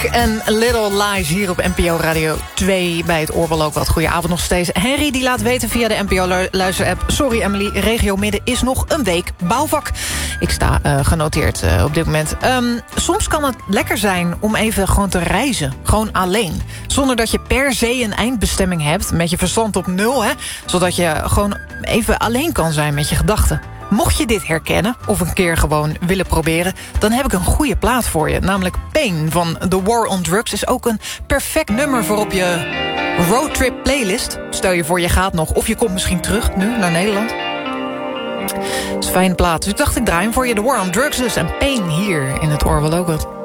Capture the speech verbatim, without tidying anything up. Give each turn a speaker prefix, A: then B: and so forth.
A: En Little Lies hier op N P O Radio twee bij het Oorbel ook wat. Goedenavond nog steeds. Henry die laat weten via de N P O-luisterapp... Sorry Emily, regio Midden is nog een week bouwvak. Ik sta uh, genoteerd uh, op dit moment. Um, soms kan het lekker zijn om even gewoon te reizen. Gewoon alleen. Zonder dat je per se een eindbestemming hebt. Met je verstand op nul, hè. Zodat je gewoon even alleen kan zijn met je gedachten. Mocht je dit herkennen of een keer gewoon willen proberen... dan heb ik een goede plaat voor je. Namelijk Pain van The War on Drugs is ook een perfect nummer voor op je roadtrip playlist. Stel je voor je gaat nog of je komt misschien terug nu naar Nederland. Het is een fijne plaat, dus ik dacht ik draai hem voor je. The War on Drugs dus en Pain hier in het Oorbel ook wat.